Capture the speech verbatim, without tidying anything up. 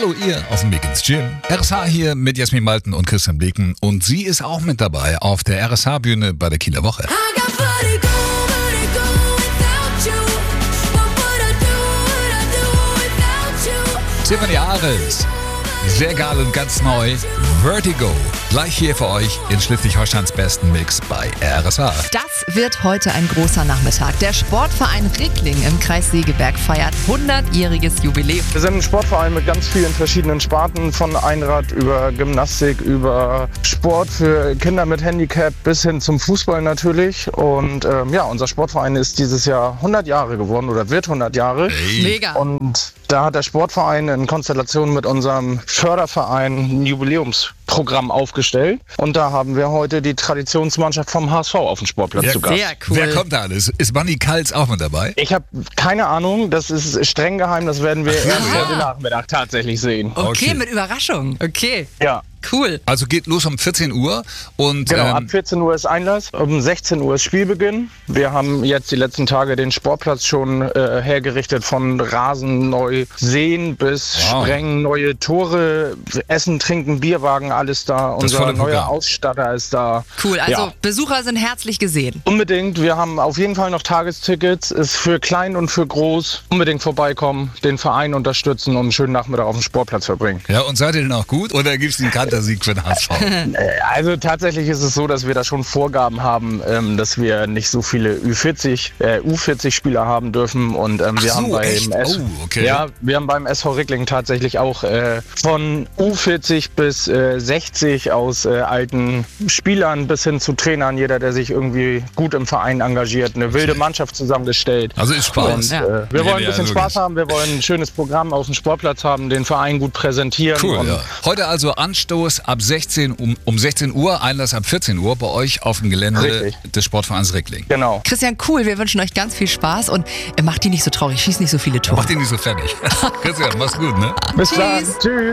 Hallo ihr auf dem Weg ins Gym. R S H hier mit Jasmin Malten und Christian Bleken. Und sie ist auch mit dabei auf der R S H-Bühne bei der Kieler Woche. Tiffany Ares, sehr geil und ganz neu, Vertigo. Gleich hier für euch in Schleswig-Holsteins besten Mix bei R S H. Das wird heute ein großer Nachmittag. Der Sportverein Rickling im Kreis Segeberg feiert hundertjähriges Jubiläum. Wir sind ein Sportverein mit ganz vielen verschiedenen Sparten, von Einrad über Gymnastik, über Sport für Kinder mit Handicap bis hin zum Fußball natürlich. Und ähm, ja, unser Sportverein ist dieses Jahr hundert Jahre geworden oder wird hundert Jahre. Hey. Mega. Und da hat der Sportverein in Konstellation mit unserem Förderverein ein Jubiläumsprogramm aufgestellt. Und da haben wir heute die Traditionsmannschaft vom H S V auf dem Sportplatz Ja, zu Gast. Sehr cool. Wer kommt da alles? Ist Manni Kals auch mit dabei? Ich habe keine Ahnung, das ist streng geheim, das werden wir erst ja. heute Nachmittag tatsächlich sehen. Okay, Okay. mit Überraschung. Okay, Ja. cool. Also geht los um vierzehn Uhr und Genau, ab ähm, vierzehn Uhr ist Einlass, um sechzehn Uhr ist Spielbeginn. Wir haben jetzt die letzten Tage den Sportplatz schon äh, hergerichtet, von Rasen neu sehen bis Wow. Sprengen, neue Tore, Essen, Trinken, Bierwagen, alles da. Unser volle neuer Programm. Ausstatter ist da. Cool, also Ja. Besucher sind herzlich gesehen. Unbedingt, wir haben auf jeden Fall noch Tagestickets, ist für klein und für groß. Unbedingt vorbeikommen, den Verein unterstützen und einen schönen Nachmittag auf dem Sportplatz verbringen. ja, und seid ihr denn auch gut oder gibt es einen Kantersieg für den H S V? Also tatsächlich ist es so, dass wir da schon Vorgaben haben, ähm, dass wir nicht so viele Ü vierzig, äh, U vierzig Spieler haben dürfen und ähm, wir Ach haben so, beim echt? S Oh, okay. ja, wir haben beim S V Rickling tatsächlich auch äh, von U vierzig bis äh, sechzig aus äh, alten Spielern bis hin zu Trainern, jeder, der sich irgendwie gut im Verein engagiert, eine wilde Mannschaft zusammengestellt. Also ist Spaß. Und, Ja. äh, wir Ja, wollen ein ja, bisschen logisch. Spaß haben, wir wollen ein schönes Programm auf dem Sportplatz haben, den Verein gut präsentieren. Cool, und ja. Heute also Anstoß ab sechzehn, um, um sechzehn Uhr, Einlass ab vierzehn Uhr bei euch auf dem Gelände Richtig. des Sportvereins Rickling. Genau. Christian, cool, wir wünschen euch ganz viel Spaß und äh, macht die nicht so traurig, schießt nicht so viele Tore. Macht ihn nicht so fertig. Christian, mach's gut, ne? Bis dann. Tschüss. Tschüss.